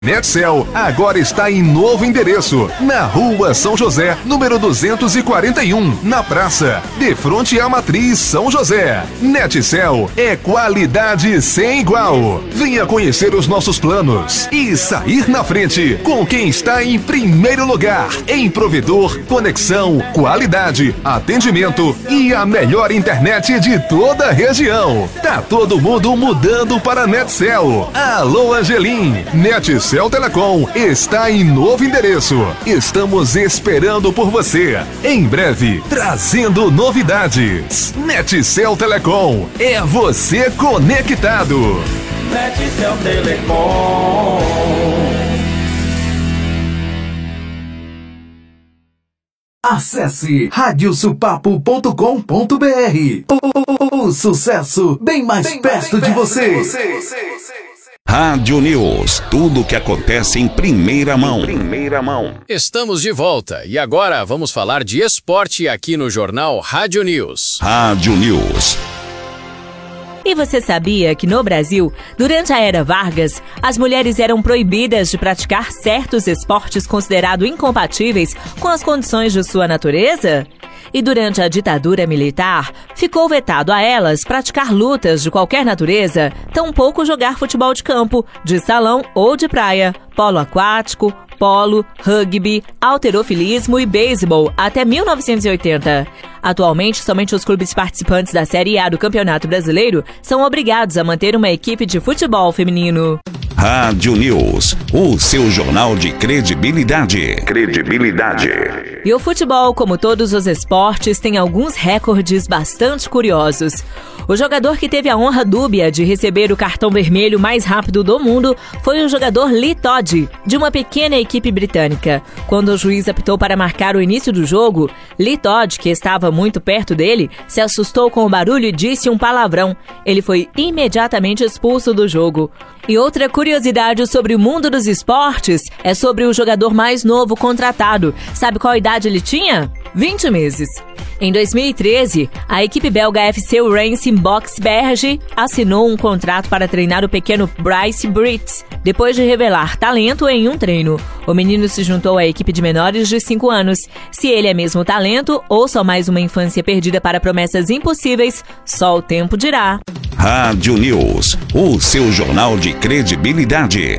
Netcel agora está em novo endereço, na Rua São José, número 241, na praça, de frente à Matriz São José. Netcel é qualidade sem igual. Venha conhecer os nossos planos e sair na frente com quem está em primeiro lugar em provedor, conexão, qualidade, atendimento e a melhor internet de toda a região. Tá todo mundo mudando para Netcel. Alô, Angelim. Netcel Telecom está em novo endereço. Estamos esperando por você. Em breve, trazendo novidades. Netcel Telecom é você conectado. Netcel Telecom. Acesse radiosupapo.com.br. O sucesso bem mais perto de você. Rádio News, tudo o que acontece em primeira mão. Estamos de volta e agora vamos falar de esporte aqui no jornal Rádio News. Rádio News. E você sabia que no Brasil, durante a Era Vargas, as mulheres eram proibidas de praticar certos esportes considerados incompatíveis com as condições de sua natureza? E durante a ditadura militar, ficou vetado a elas praticar lutas de qualquer natureza, tampouco jogar futebol de campo, de salão ou de praia, polo aquático, polo, rugby, halterofilismo e beisebol até 1980. Atualmente, somente os clubes participantes da Série A do Campeonato Brasileiro são obrigados a manter uma equipe de futebol feminino. Rádio News, o seu jornal de credibilidade. E o futebol, como todos os esportes, tem alguns recordes bastante curiosos. O jogador que teve a honra dúbia de receber o cartão vermelho mais rápido do mundo foi o jogador Lee Todd, de uma pequena equipe britânica. Quando o juiz apitou para marcar o início do jogo, Lee Todd, que estava muito perto dele, se assustou com o barulho e disse um palavrão. Ele foi imediatamente expulso do jogo. E outra curiosidade sobre o mundo dos esportes é sobre o jogador mais novo contratado. Sabe qual idade ele tinha? 20 meses. Em 2013, a equipe belga FC Racing Boxberge assinou um contrato para treinar o pequeno Bryce Brits, depois de revelar talento em um treino. O menino se juntou à equipe de menores de 5 anos. Se ele é mesmo talento ou só mais uma infância perdida para promessas impossíveis, só o tempo dirá. Rádio News, o seu jornal de credibilidade.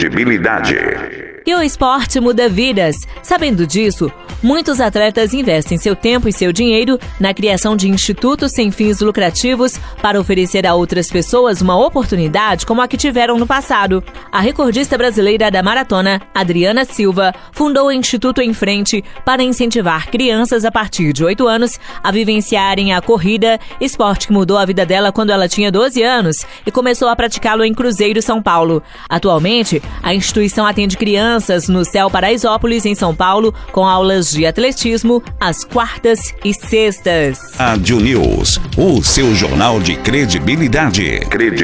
E o esporte muda vidas. Sabendo disso, muitos atletas investem seu tempo e seu dinheiro na criação de institutos sem fins lucrativos para oferecer a outras pessoas uma oportunidade como a que tiveram no passado. A recordista brasileira da maratona, Adriana Silva, fundou o Instituto Em Frente para incentivar crianças a partir de 8 anos a vivenciarem a corrida, esporte que mudou a vida dela quando ela tinha 12 anos e começou a praticá-lo em Cruzeiro, São Paulo. Atualmente, a instituição atende crianças no Céu Paraisópolis, em São Paulo, com aulas de atletismo às quartas e sextas. Rádio News, o seu jornal de credibilidade.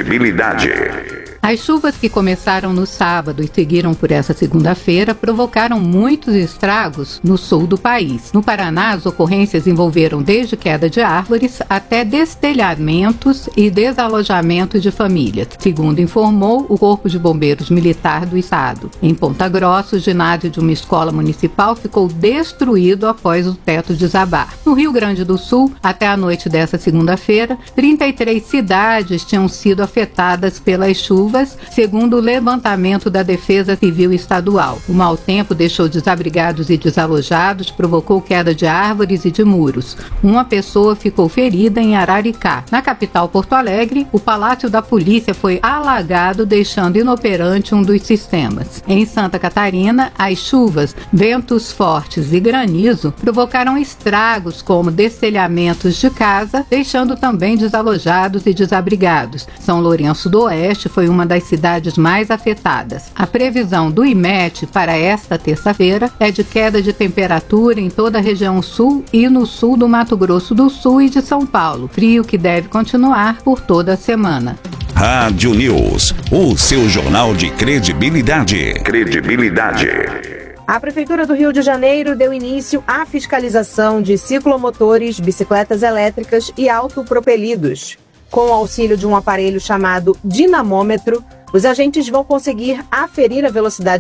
As chuvas que começaram no sábado e seguiram por essa segunda-feira provocaram muitos estragos no sul do país. No Paraná, as ocorrências envolveram desde queda de árvores até destelhamentos e desalojamento de famílias, segundo informou o Corpo de Bombeiros Militar do Estado. Em Ponta Grossa, o ginásio de uma escola municipal ficou destruído após o teto desabar. No Rio Grande do Sul, até a noite dessa segunda-feira, 33 cidades tinham sido afetadas pelas chuvas, segundo o levantamento da Defesa Civil Estadual. O mau tempo deixou desabrigados e desalojados, provocou queda de árvores e de muros. Uma pessoa ficou ferida em Araricá. Na capital Porto Alegre, o Palácio da Polícia foi alagado, deixando inoperante um dos sistemas. Em Santa Catarina, as chuvas, ventos fortes e granizo provocaram estragos como destelhamentos de casa, deixando também desalojados e desabrigados. São Lourenço do Oeste foi uma das cidades mais afetadas. A previsão do IMET para esta terça-feira é de queda de temperatura em toda a região sul e no sul do Mato Grosso do Sul e de São Paulo, frio que deve continuar por toda a semana. Rádio News, o seu jornal de credibilidade. A Prefeitura do Rio de Janeiro deu início à fiscalização de ciclomotores, bicicletas elétricas e autopropelidos. Com o auxílio de um aparelho chamado dinamômetro, Os agentes vão conseguir aferir a velocidade